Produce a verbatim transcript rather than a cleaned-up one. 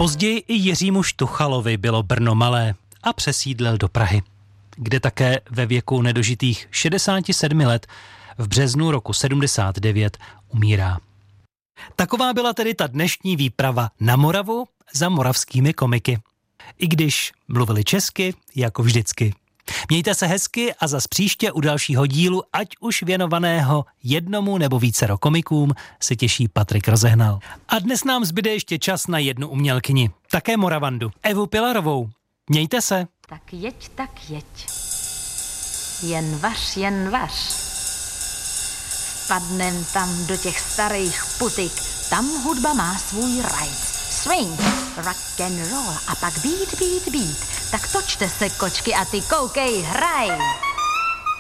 Později i Jiřímu Štuchalovi bylo Brno malé a přesídlil do Prahy, kde také ve věku nedožitých šedesáti sedmi let v březnu roku sedmdesát devět umírá. Taková byla tedy ta dnešní výprava na Moravu za moravskými komiky. I když mluvili česky, jako vždycky. Mějte se hezky a zas příště u dalšího dílu, ať už věnovaného jednomu nebo vícero komikům, se těší Patrik Rozehnal. A dnes nám zbyde ještě čas na jednu umělkyni, také Moravandu, Evu Pilarovou. Mějte se. Tak jeď, tak jeď. Jen vař, jen vař. Vpadnem tam do těch starých putik, tam hudba má svůj rajc. Swing, rock and roll a pak beat, beat, beat. Tak točte se, kočky, a ty koukej, hraj.